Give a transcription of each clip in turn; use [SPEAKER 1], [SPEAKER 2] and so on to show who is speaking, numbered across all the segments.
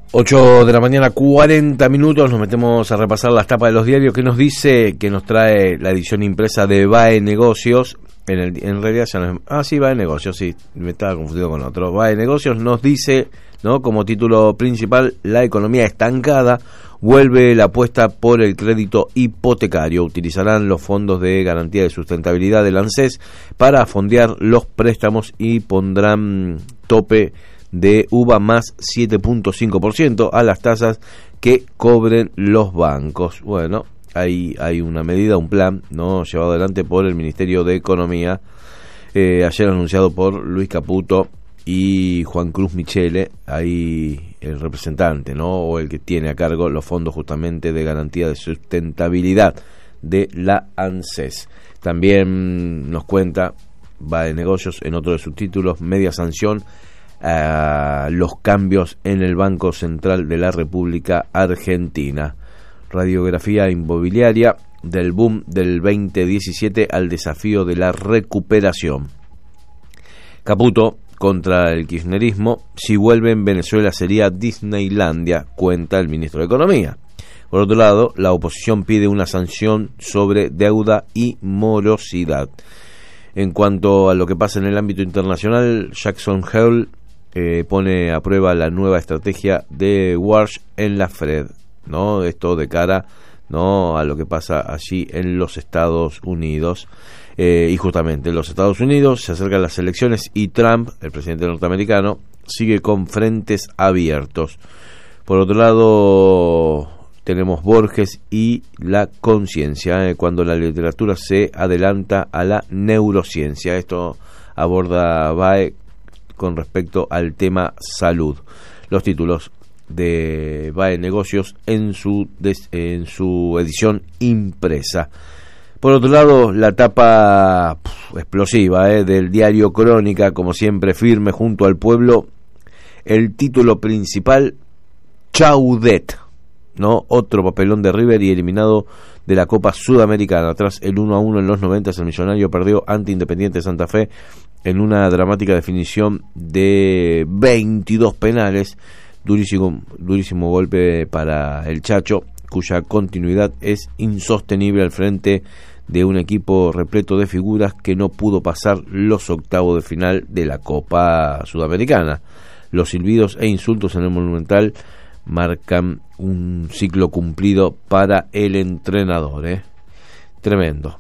[SPEAKER 1] 8 de la mañana, 40 minutos, nos metemos a repasar las tapas de los diarios. ¿Qué nos dice? Que nos trae la edición impresa de BAE Negocios. En realidad ya no es... sí, BAE Negocios, sí, me estaba confundido con otro. BAE Negocios nos dice, ¿no?, como título principal, la economía estancada, vuelve la apuesta por el crédito hipotecario. Utilizarán los fondos de garantía de sustentabilidad del ANSES para fondear los préstamos y pondrán tope de UVA más 7.5% a las tasas que cobren los bancos. Bueno, hay una medida, un plan, no llevado adelante por el Ministerio de Economía, ayer anunciado por Luis Caputo y Juan Cruz Michele, ahí el representante, ¿no?, o el que tiene a cargo los fondos justamente de garantía de sustentabilidad de la ANSES. También nos cuenta BAE Negocios en otro de sus títulos, media sanción a los cambios en el Banco Central de la República Argentina. Radiografía inmobiliaria del boom del 2017 al desafío de la recuperación. Caputo contra el kirchnerismo: si vuelve en Venezuela sería Disneylandia, cuenta el ministro de Economía. Por otro lado, la oposición pide una sanción sobre deuda y morosidad. En cuanto a lo que pasa en el ámbito internacional, Jackson Hole pone a prueba la nueva estrategia de Warsh en la Fed, ¿no? Esto de cara, ¿no?, a lo que pasa allí en los Estados Unidos. Y justamente en los Estados Unidos se acercan las elecciones y Trump, el presidente norteamericano, sigue con frentes abiertos. Por otro lado, tenemos Borges y la conciencia, cuando la literatura se adelanta a la neurociencia. Esto aborda BAE con respecto al tema salud. Los títulos de BAE Negocios en su edición impresa. Por otro lado, la tapa explosiva del diario Crónica, como siempre firme junto al pueblo. El título principal: Chaudet, ¿no? Otro papelón de River y eliminado de la Copa Sudamericana. Tras el 1-1 en los 90, el Millonario perdió ante Independiente Santa Fe en una dramática definición de 22 penales. Durísimo golpe para el Chacho, cuya continuidad es insostenible al frente de un equipo repleto de figuras que no pudo pasar los octavos de final de la Copa Sudamericana. Los silbidos e insultos en el Monumental marcan un ciclo cumplido para el entrenador, Tremendo,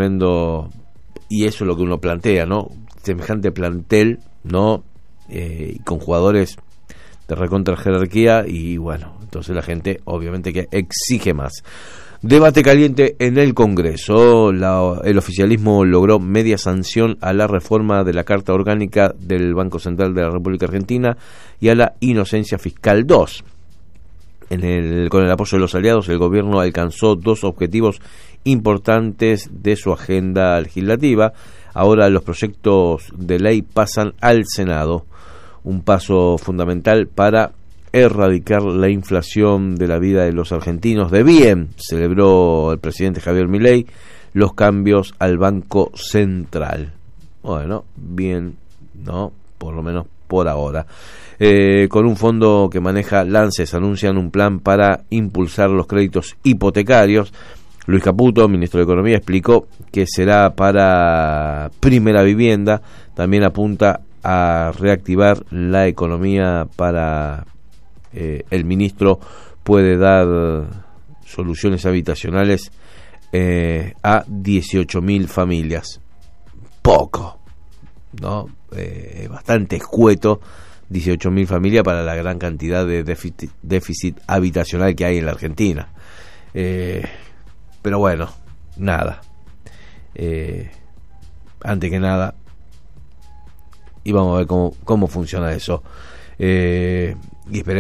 [SPEAKER 1] y eso es lo que uno plantea, ¿no? Semejante plantel, ¿no? Con jugadores de recontra jerarquía, y bueno, entonces la gente obviamente que exige más. Debate caliente en el Congreso. El oficialismo logró media sanción a la reforma de la Carta Orgánica del Banco Central de la República Argentina y a la inocencia fiscal 2. Con el apoyo de los aliados, el gobierno alcanzó dos objetivos importantes de su agenda legislativa. Ahora los proyectos de ley pasan al Senado, un paso fundamental para erradicar la inflación de la vida de los argentinos. De bien celebró el presidente Javier Milei los cambios al Banco Central. Bueno, bien, ¿no? Por lo menos por ahora. Con un fondo que maneja ANSES, anuncian un plan para impulsar los créditos hipotecarios. Luis Caputo, ministro de Economía, explicó que será para primera vivienda. También apunta a reactivar la economía para... el ministro puede dar soluciones habitacionales a 18.000 familias. Poco, ¿no? Bastante escueto, 18.000 familias para la gran cantidad de déficit habitacional que hay en la Argentina. Pero bueno, nada. Antes que nada, y vamos a ver cómo funciona eso. Y esperemos